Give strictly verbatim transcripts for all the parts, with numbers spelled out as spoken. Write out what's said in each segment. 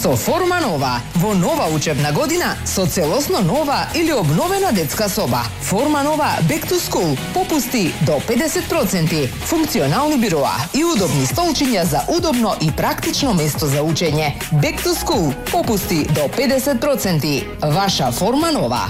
со Форма Нова. Во нова учебна година со целосно нова или обновена детска соба. Форма Нова Back to School. Попусти до педесет проценти. Функционални бироа и удобни столчиња за удобно и практично место за учење. Back to School. Попусти до педесет проценти. Ваша Форма Нова.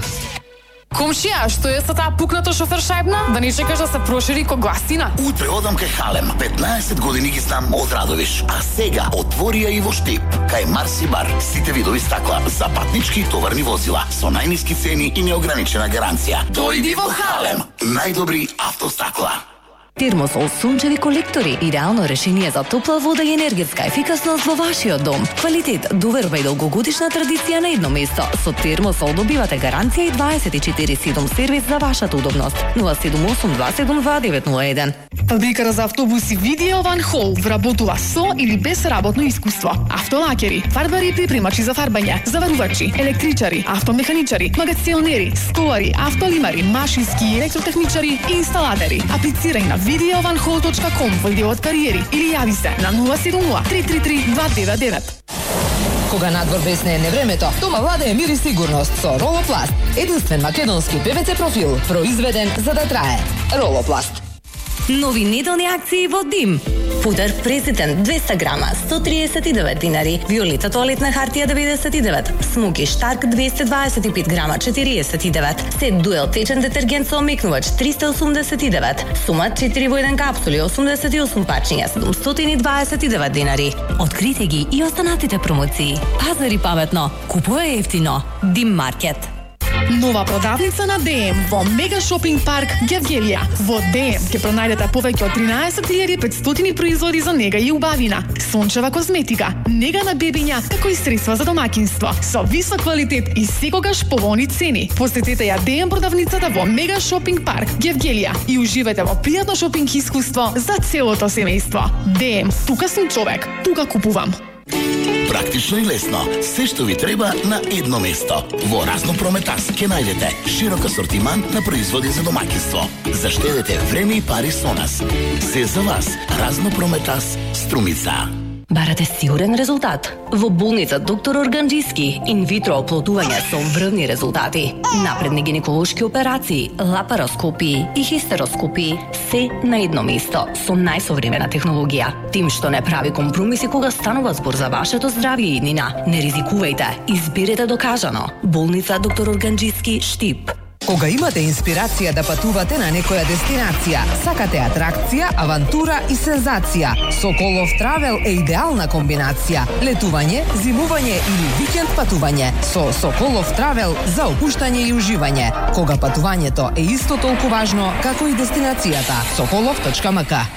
Комшија, што е со таа пукната шофер шајбна? Да не чекаш да се прошири ко гласина? Утре одам кај Халем. петнаесет години ги знам од Радовиш. А сега отворија и во Штип. Кај Марси бар. Сите видови стакла за патнички и товарни возила. Со најниски цени и неограничена гаранција. Дојди во Халем. Најдобри автостакла. Термосол сончеви колектори, идеално решение за топла вода и енергетска ефикасност во вашиот дом. Квалитет, доверба и долгогодишна традиција на едно место. Со Термосол добивате гаранција и дваесет и четири седум сервис за вашата удобност. нула седум осум два седум два девет нула еден. Фабриката за автобуси Видео Ван Хол вработува со или без работно искуство. Автолакери, фарбари и припремачи за фарбање, заварувачи, електричари, автомеханичари, магационери, столари, автолимари, машински и електротехничари и инсталатери. Аплицирај на видео ван хол точка ком во делот кариери или јави се на нула седум нула три три три два девет девет. Кога надвор блесне времето, дома владее мир и сигурност со Ролопласт. Единствен македонски ПВЦ профил, произведен за да трае. Ролопласт. Нови неделни акции во Дим. Пудер Президент двеста грама сто триесет и девет динари, Виолета тоалетна хартија деветдесет и девет, Смоки Штарк двеста дваесет и пет грама четириесет и девет, Сет Дуел течен детергент со омекнувач триста осумдесет и девет, Сума четири во еден капсули осумдесет и осум пачиња седумстотини и дваесет и девет динари. Открите ги и останатите промоции. Пазари паметно, купуе ефтино. Дим маркет. Нова продавница на ДМ во Мега Шопинг парк Гевгелија. Во ДМ ќе пронајдете повеќе од тринаесет илјади и петстотини производи за нега и убавина, сончева козметика, нега на бебиња, како и средства за домаќинство, со висок квалитет и секогаш поволни цени. Посетете ја ДМ продавницата во Мега Шопинг парк Гевгелија и уживајте во пријатно шопинг искуство за целото семејство. ДМ, тука сум човек, тука купувам. Практично и лесно. Се што ви треба на едно место. Во Разно Прометас ќе најдете широк асортиман на производи за домаќинство. Заштедете време и пари со нас. Се за вас. Разно Прометас, Струмица. Барате сигурен резултат? Во болница доктор Органџиски, инвитро оплодување со врвни резултати, напредни гинеколошки операции, лапароскопии и хистероскопии, се на едно место со најсовремена технологија. Тим што не прави компромиси кога станува збор за вашето здравје и иднина. Не ризикувајте, изберете докажано. Болница доктор Органџиски, Штип. Кога имате инспирација да патувате на некоја дестинација, сакате атракција, авантура и сензација, Соколов Травел е идеална комбинација. Летување, зимување или викенд патување со Соколов Травел за опуштање и уживање. Кога патувањето е исто толку важно како и дестинацијата. соколов точка ем ка.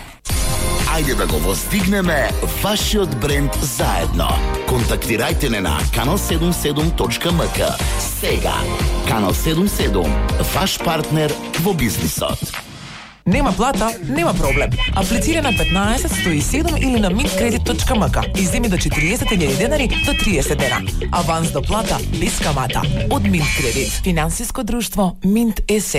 Ајде да го воздигнеме вашиот бренд заедно. Контактирајте не на канал седумдесет и седум точка ем ка. Сега. Канал седумдесет и седум, ваш партнер во бизнисот. Нема плата, нема проблем. Аплицира на петнаесет сто и седум или на минткредит точка ем ка и земи до четириесет илјади денари до триесет дена. Аванс до плата без камата од Минткредит. Финансиско друштво Минт ес е.